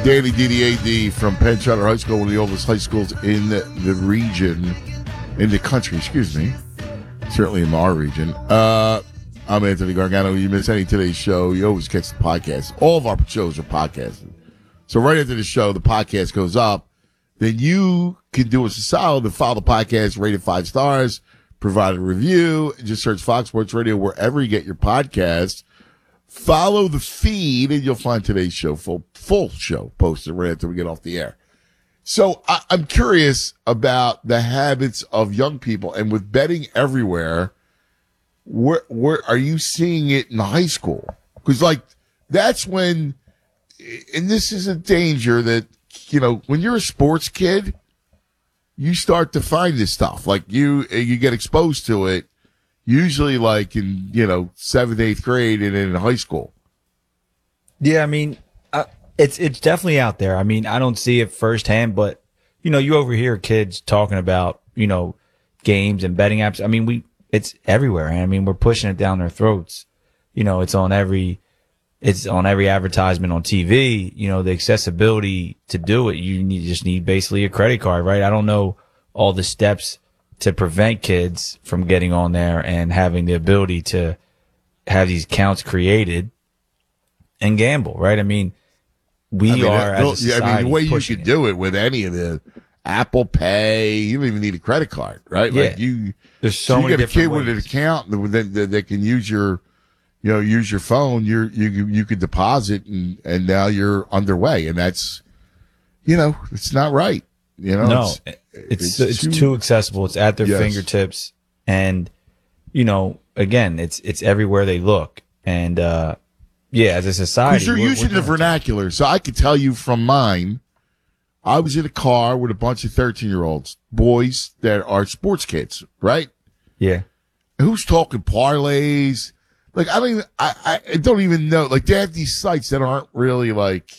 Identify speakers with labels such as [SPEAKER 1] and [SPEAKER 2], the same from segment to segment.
[SPEAKER 1] Danny DDAD from Penn Charter High School, one of the oldest high schools in the region, in the country, excuse me. Certainly in our region. I'm Anthony Gargano. You miss any of today's show, you always catch the podcast. All of our shows are podcasted. So right after the show, the podcast goes up. Then you can do us a solid and follow the podcast, rate it 5 stars, provide a review, and just search Fox Sports Radio wherever you get your podcasts. Follow the feed, and you'll find today's show, full show, posted right after we get off the air. So I'm curious about the habits of young people, and with betting everywhere, where are you seeing it in high school? Because that's when, and this is a danger that, when you're a sports kid, you start to find this stuff. Like you get exposed to it. Usually in, 7th, 8th grade and in high school.
[SPEAKER 2] Yeah, I mean, it's definitely out there. I mean, I don't see it firsthand, but, you overhear kids talking about, games and betting apps. I mean, it's everywhere. I mean, we're pushing it down their throats. It's on every advertisement on TV. The accessibility to do it, you just need basically a credit card, right? I don't know all the steps to prevent kids from getting on there and having the ability to have these accounts created and gamble, right? I mean, as a society,
[SPEAKER 1] the way you could do it with any of the Apple Pay, you don't even need a credit card, right?
[SPEAKER 2] Yeah. There's so many different ways.
[SPEAKER 1] You get a kid with an account that can use your phone. You could deposit and now you're underway, and that's, it's not right.
[SPEAKER 2] No, it's too accessible. It's at their fingertips, and again, it's everywhere they look. And as a society,
[SPEAKER 1] because you're using the vernacular, so I could tell you from mine. I was in a car with a bunch of 13-year-olds, boys that are sports kids, right?
[SPEAKER 2] Yeah.
[SPEAKER 1] Who's talking parlays? I don't even know. They have these sites that aren't really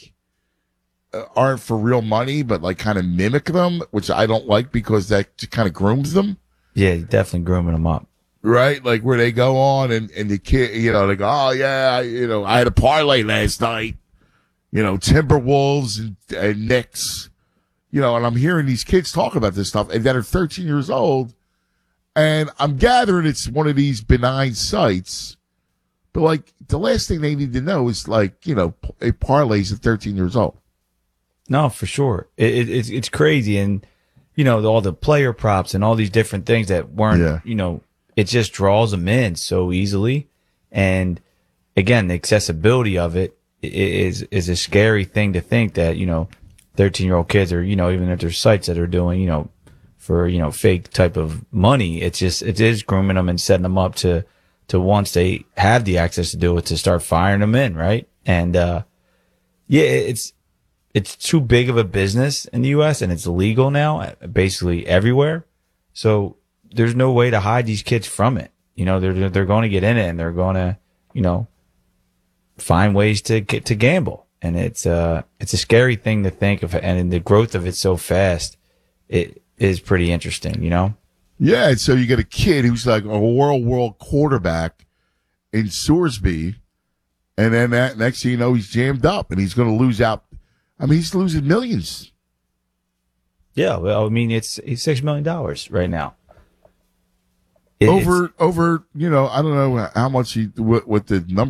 [SPEAKER 1] aren't for real money, but kind of mimic them, which I don't like because that just kind of grooms them.
[SPEAKER 2] Yeah, definitely grooming them up.
[SPEAKER 1] Right? Where they go on and the kid, they go, oh yeah, I had a parlay last night, Timberwolves and Knicks, and I'm hearing these kids talk about this stuff and that are 13 years old. And I'm gathering it's one of these benign sites, but the last thing they need to know is a parlays at 13 years old.
[SPEAKER 2] No, for sure. It's crazy. And, all the player props and all these different things that weren't, it just draws them in so easily. And again, the accessibility of it is a scary thing to think that, 13-year-old kids or, even if there's sites that are doing, for, fake type of money, it is grooming them and setting them up to once they have the access to do it, to start firing them in. Right. And, it's too big of a business in the U.S. and it's illegal now, basically everywhere. So there's no way to hide these kids from it. They're going to get in it and they're going to, find ways to gamble. And it's a scary thing to think of. And the growth of it so fast, it is pretty interesting,
[SPEAKER 1] Yeah. And so you get a kid who's like a world quarterback in Sorsby. And then that next thing you know, he's jammed up and he's going to lose out. I mean, he's losing millions.
[SPEAKER 2] Yeah, well, I mean, it's $6 million right now.
[SPEAKER 1] Over, I don't know how much what the number.